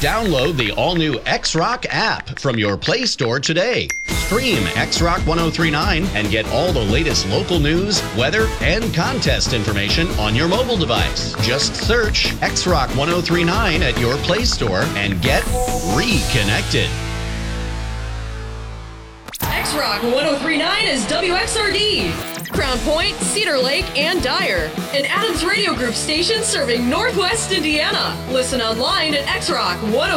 Download the all-new X-Rock app from your Play Store today. Stream X-Rock 1039 and get all the latest local news, weather, and contest information on your mobile device. Just search X-Rock 1039 at your Play Store and get reconnected. X-Rock 1039 is WXRD. Crown Point, Cedar Lake, and Dyer. An Adams Radio Group station serving Northwest Indiana. Listen online at xrock 1039.